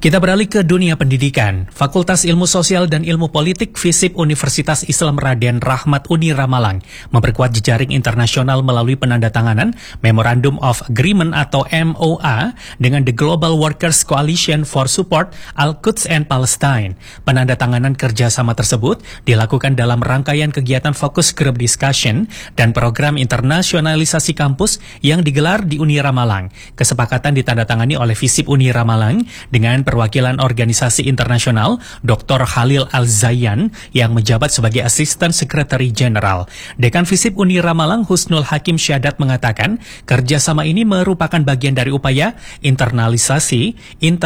Kita beralih ke dunia pendidikan. Fakultas Ilmu Sosial dan Ilmu Politik FISIP Universitas Islam Raden Rahmat Unira Malang memperkuat jejaring internasional melalui penandatanganan Memorandum of Agreement atau MOA dengan The Global Workers Coalition for Support Al-Quds and Palestine. Penandatanganan kerjasama tersebut dilakukan dalam rangkaian kegiatan fokus group discussion dan program internasionalisasi kampus yang digelar di Unira Malang. Kesepakatan ditandatangani oleh FISIP Unira Malang dengan perwakilan organisasi internasional Dr. Khalil Al-Zayyan yang menjabat sebagai Asisten Sekretari Jenderal. Dekan FISIP Unira Malang Husnul Hakim Syadat mengatakan kerjasama ini merupakan bagian dari upaya internasionalisasi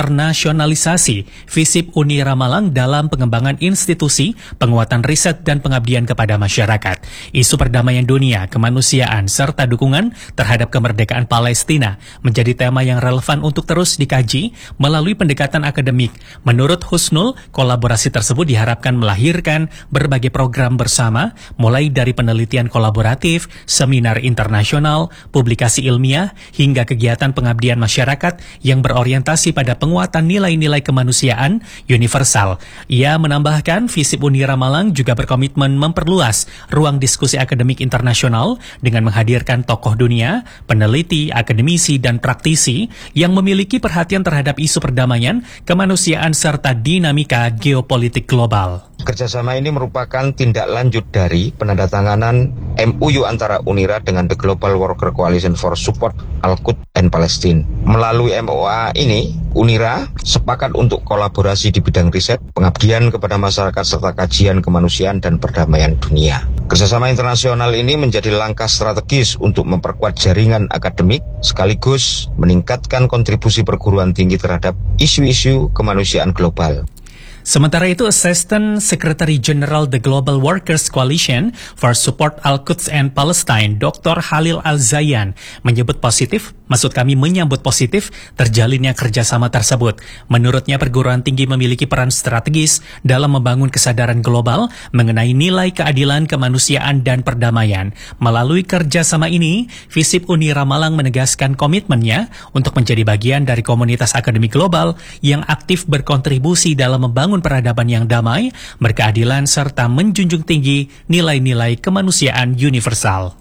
FISIP Unira Malang dalam pengembangan institusi, penguatan riset dan pengabdian kepada masyarakat. Isu perdamaian dunia, kemanusiaan, serta dukungan terhadap kemerdekaan Palestina menjadi tema yang relevan untuk terus dikaji melalui pendekatan akademik. Menurut Husnul, kolaborasi tersebut diharapkan melahirkan berbagai program bersama, mulai dari penelitian kolaboratif, seminar internasional, publikasi ilmiah, hingga kegiatan pengabdian masyarakat yang berorientasi pada penguatan nilai-nilai kemanusiaan universal. Ia menambahkan, FISIP Unira Malang juga berkomitmen memperluas ruang diskusi akademik internasional dengan menghadirkan tokoh dunia, peneliti, akademisi, dan praktisi yang memiliki perhatian terhadap isu perdamaian, kemanusiaan, serta dinamika geopolitik global. Kerjasama ini merupakan tindak lanjut dari penandatanganan MOU antara Unira dengan The Global Worker Coalition for Support Al-Quds and Palestine. Melalui MOA ini, Unira sepakat untuk kolaborasi di bidang riset, pengabdian kepada masyarakat, serta kajian kemanusiaan dan perdamaian dunia. Kerjasama internasional ini menjadi langkah strategis untuk memperkuat jaringan akademik, sekaligus meningkatkan kontribusi perguruan tinggi terhadap isu-isu kemanusiaan global. Sementara itu, Assistant Secretary General The Global Workers Coalition for Support Al-Quds and Palestine, Dr. Khalil Al-Zayyan, menyambut positif terjalinnya kerjasama tersebut. Menurutnya, perguruan tinggi memiliki peran strategis dalam membangun kesadaran global mengenai nilai keadilan, kemanusiaan, dan perdamaian. Melalui kerjasama ini, FISIP Unira Malang menegaskan komitmennya untuk menjadi bagian dari komunitas akademik global yang aktif berkontribusi dalam membangun peradaban yang damai, berkeadilan, serta menjunjung tinggi nilai-nilai kemanusiaan universal.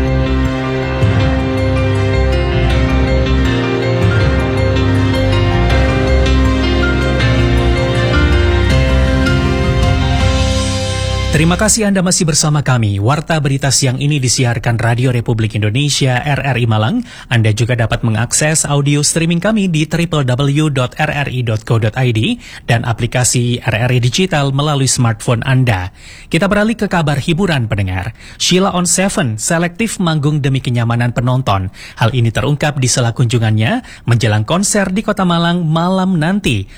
Terima kasih Anda masih bersama kami. Warta Berita Siang ini disiarkan Radio Republik Indonesia RRI Malang. Anda juga dapat mengakses audio streaming kami di www.rri.co.id dan aplikasi RRI Digital melalui smartphone Anda. Kita beralih ke kabar hiburan pendengar. Sheila on Seven selektif manggung demi kenyamanan penonton. Hal ini terungkap di sela kunjungannya menjelang konser di Kota Malang malam nanti.